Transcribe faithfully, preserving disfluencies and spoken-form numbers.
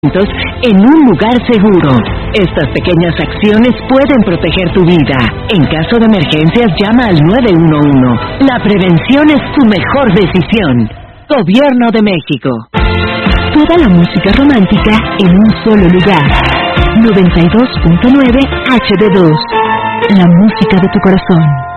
en un lugar seguro. Estas pequeñas acciones pueden proteger tu vida. En caso de emergencias, llama al nueve uno uno. La prevención es tu mejor decisión. Gobierno de México. Toda la música romántica en un solo lugar. noventa y dos punto nueve H D dos. La música de tu corazón.